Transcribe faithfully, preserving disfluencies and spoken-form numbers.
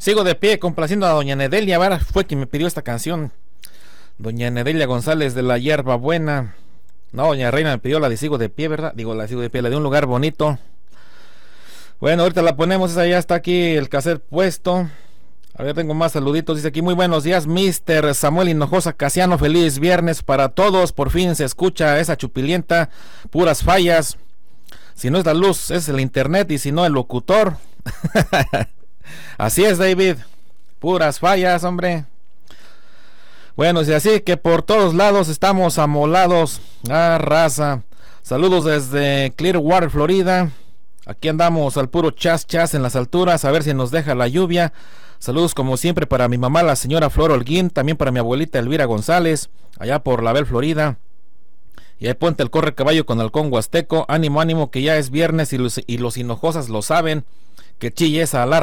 Sigo de pie complaciendo a doña Nedelia Vara, fue quien me pidió esta canción. Doña Nedelia González de la Hierba Buena. No, doña Reina me pidió la de Sigo de Pie, ¿verdad? Digo, la de Sigo de Pie, la de Un Lugar Bonito. Bueno, ahorita la ponemos, esa ya está aquí el cassette puesto. A ver, tengo más saluditos. Dice aquí, muy buenos días, mister Samuel Hinojosa Casiano. Feliz viernes para todos. Por fin se escucha esa chupilienta. Puras fallas. Si no es la luz, es el internet. Y si no, el locutor. Así es, David. Puras fallas, hombre. Bueno, y así que por todos lados estamos amolados. Ah, raza. Saludos desde Clearwater, Florida. Aquí andamos al puro chas chas en las alturas. A ver si nos deja la lluvia. Saludos como siempre para mi mamá, la señora Flor Holguín. También para mi abuelita Elvira González, allá por La Bel, Florida. Y ahí ponte el corre caballo con halcón huasteco. Ánimo, ánimo, que ya es viernes y los, y los hinojosas lo saben. Que chille esa alarma.